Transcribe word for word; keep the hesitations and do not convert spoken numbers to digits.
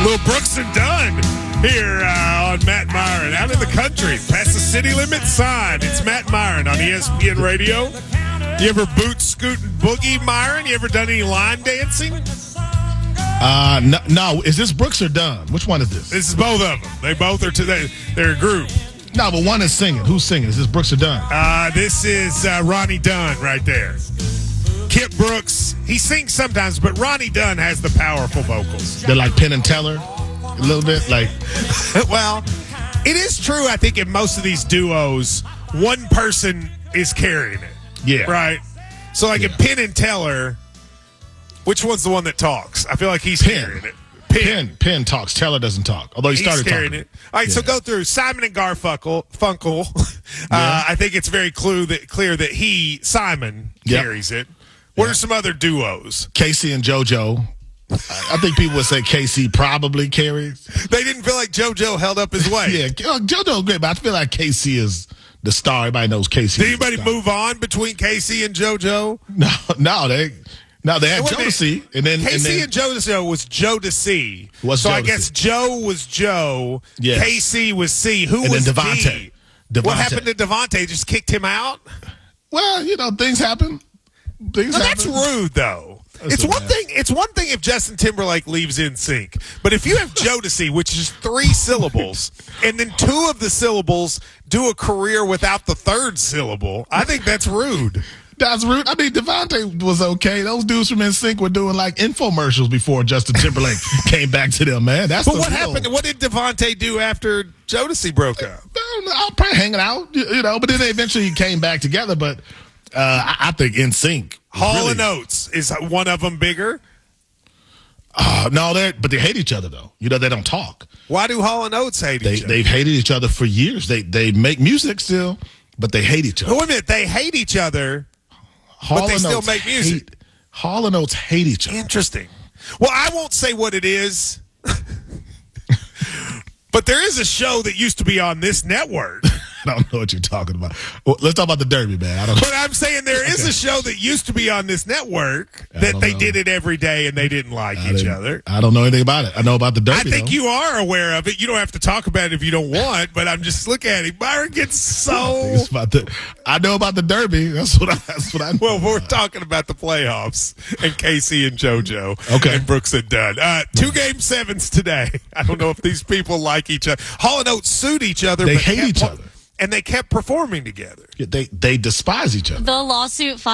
Little Brooks and Dunn here uh, on Matt Myron. Out in the country, past the city limit sign. It's Matt Myron on E S P N Radio. You ever boot, scoot, and boogie, Myron? You ever done any line dancing? Uh, no, no, is this Brooks or Dunn? Which one is this? This is both of them. They both are today. They're a group. No, but one is singing. Who's singing? Is this Brooks or Dunn? Uh, this is uh, Ronnie Dunn right there. Kip Brooks, he sings sometimes, but Ronnie Dunn has the powerful vocals. They're like Penn and Teller, a little bit. Like, well, it is true. I think in most of these duos, one person is carrying it. Yeah, right. So, like yeah. in Penn and Teller, which one's the one that talks? I feel like he's Penn. carrying it. Penn. Penn, Penn talks. Teller doesn't talk. Although he He's started carrying talking. it. All right, yeah. So go through Simon and Garfunkel. Funkel. Uh, yeah. I think it's very clue that, clear that he, Simon, yep. carries it. What yeah. are some other duos? Casey and JoJo. I think people would say Casey probably carries. They didn't feel like JoJo held up his way. yeah, JoJo's great, but I feel like Casey is the star. Everybody knows Casey. Did anybody move on between Casey and JoJo? No, no, they... No, they had Jodeci, and then Casey and, then, and Jodeci was Jodeci. Was so Jodeci. I guess Joe was Joe. Yes. Casey was C. Who and was then Devontae. D? Devontae. What happened to Devontae? Just kicked him out? Well, you know, things happen. Things well, happen. That's rude, though. That's it's one bad. thing. It's one thing if Justin Timberlake leaves N Sync, but if you have Jodeci, which is three syllables, and then two of the syllables do a career without the third syllable, I think that's rude. That's rude. I mean, Devontae was okay. Those dudes from N Sync were doing like infomercials before Justin Timberlake came back to them, man. That's but the what real. happened? What did Devontae do after Jodeci broke up? I'm probably hanging out, you know. But then they eventually came back together. But uh, I, I think N Sync. Hall really, and Oates, is one of them bigger? Uh, no, they but they hate each other though. You know, they don't talk. Why do Hall and Oates hate they, each other? They've hated each other for years. They they make music still, but they hate each other. Wait a minute, they hate each other. Hall but they and still Oates make music. Hate, Hall and Oates hate each other. Interesting. Well, I won't say what it is, but there is a show that used to be on this network. I don't know what you're talking about. Well, let's talk about the Derby, man. I don't know. But I'm saying there is okay. a show that used to be on this network that they know. did it every day and they didn't like I each didn't, other. I don't know anything about it. I know about the Derby. I think though. you are aware of it. You don't have to talk about it if you don't want, but I'm just looking at it. Byron gets so. I, it's about the, I know about the Derby. That's what I. That's what I know. Well, we're talking about the playoffs and Casey and JoJo. Okay. And Brooks and Dunn. Uh, two game sevens today. I don't know if these people like each other. Hall and Oates sued each other. They but hate kept, each other. And they kept performing together. They they despise each other. The lawsuit.